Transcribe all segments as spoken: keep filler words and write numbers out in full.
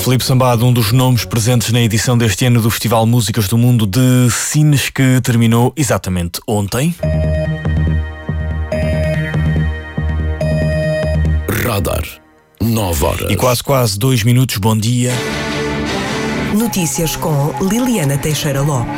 Filipe Sambado, um dos nomes presentes na edição deste ano do Festival Músicas do Mundo de Sines, que terminou exatamente ontem. Radar, nove horas. E quase quase dois minutos, bom dia. Notícias com Liliana Teixeira Lopes.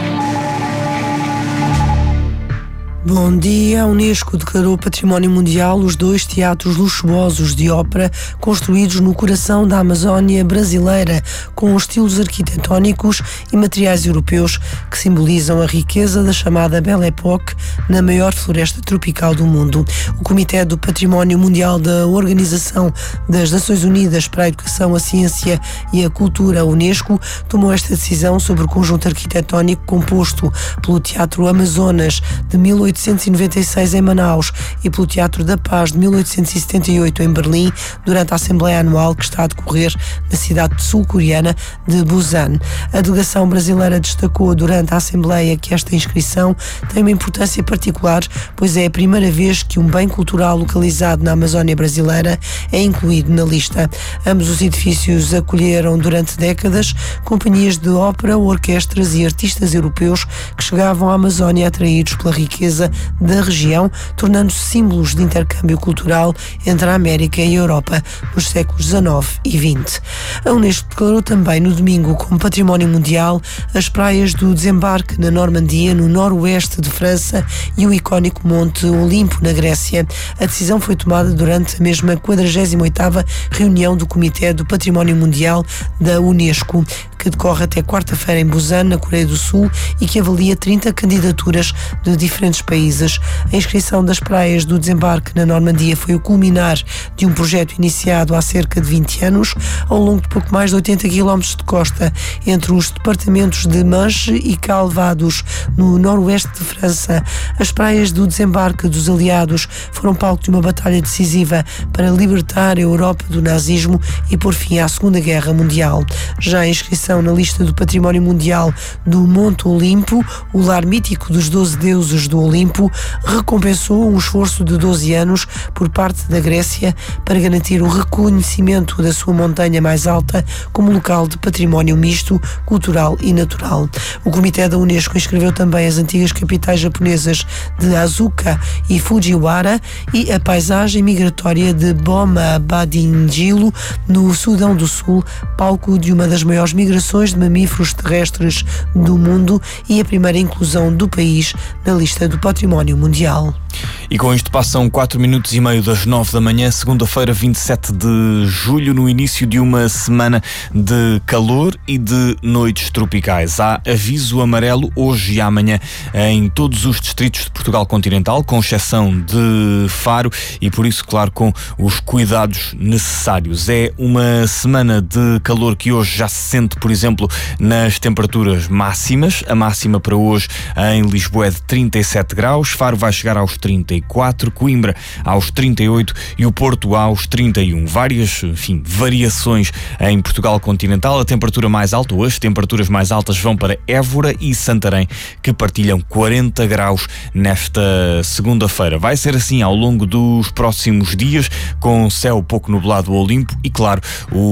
Bom dia. A Unesco declarou Património Mundial os dois teatros luxuosos de ópera construídos no coração da Amazónia brasileira, com estilos arquitetónicos e materiais europeus que simbolizam a riqueza da chamada Belle Époque na maior floresta tropical do mundo. O Comitê do Património Mundial da Organização das Nações Unidas para a Educação, a Ciência e a Cultura, a Unesco, tomou esta decisão sobre o conjunto arquitetónico composto pelo Teatro Amazonas de mil oitocentos e noventa e seis em Manaus e pelo Teatro da Paz de mil oitocentos e setenta e oito em Berlim, durante a Assembleia Anual que está a decorrer na cidade sul-coreana de Busan. A delegação brasileira destacou durante a Assembleia que esta inscrição tem uma importância particular, pois é a primeira vez que um bem cultural localizado na Amazónia brasileira é incluído na lista. Ambos os edifícios acolheram durante décadas companhias de ópera, orquestras e artistas europeus que chegavam à Amazónia atraídos pela riqueza da região, tornando-se símbolos de intercâmbio cultural entre a América e a Europa nos séculos dezanove e vinte. A Unesco declarou também no domingo como Património Mundial as praias do Desembarque na Normandia, no noroeste de França, e o icónico Monte Olimpo na Grécia. A decisão foi tomada durante a mesma quadragésima oitava reunião do Comitê do Património Mundial da Unesco, que decorre até quarta-feira em Busan, na Coreia do Sul, e que avalia trinta candidaturas de diferentes países. A inscrição das praias do Desembarque na Normandia foi o culminar de um projeto iniciado há cerca de vinte anos, ao longo de pouco mais de oitenta quilómetros de costa, entre os departamentos de Manche e Calvados, no noroeste de França. As praias do Desembarque dos Aliados foram palco de uma batalha decisiva para libertar a Europa do nazismo e pôr fim à Segunda Guerra Mundial. Já a inscrição na lista do Património Mundial do Monte Olimpo, o lar mítico dos doze deuses do Olimpo, recompensou um esforço de doze anos por parte da Grécia para garantir o reconhecimento da sua montanha mais alta como local de património misto, cultural e natural. O Comitê da Unesco inscreveu também as antigas capitais japonesas de Asuka e Fujiwara e a paisagem migratória de Boma Badingilo, no Sudão do Sul, palco de uma das maiores migrações de mamíferos terrestres do mundo e a primeira inclusão do país na lista do Património Mundial. E com isto passam quatro minutos e meio das nove da manhã, segunda-feira, vinte e sete de julho, no início de uma semana de calor e de noites tropicais. Há aviso amarelo hoje e amanhã em todos os distritos de Portugal continental, com exceção de Faro, e por isso, claro, com os cuidados necessários. É uma semana de calor que hoje já se sente, por exemplo, nas temperaturas máximas. A máxima para hoje em Lisboa é de trinta e sete graus, Faro vai chegar aos trinta e quatro, Coimbra aos trinta e oito e o Porto aos trinta e um. Várias, enfim, variações em Portugal continental. A temperatura mais alta, ou as temperaturas mais altas, vão para Évora e Santarém, que partilham quarenta graus nesta segunda-feira. Vai ser assim ao longo dos próximos dias, com céu pouco nublado ao limpo e, claro, o